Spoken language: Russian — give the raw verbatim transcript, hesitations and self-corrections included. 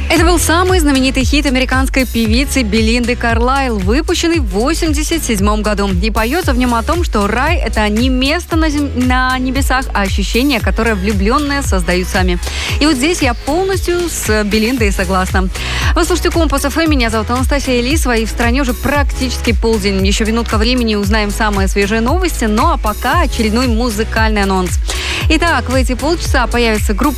Это был самый знаменитый хит американской певицы Белинды Карлайл, выпущенный в восемьдесят седьмом году. И поется в нем о том, что рай – это не место на, зем... на небесах, а ощущение, которое влюбленные создают сами. И вот здесь я полностью с Белиндой согласна. Вы слушаете Компас эф эм, меня зовут Анастасия Элисова, и в стране уже практически полдень. Еще минутка времени, узнаем самые свежие новости, ну а пока очередной музыкальный анонс. Итак, в эти полчаса появится группа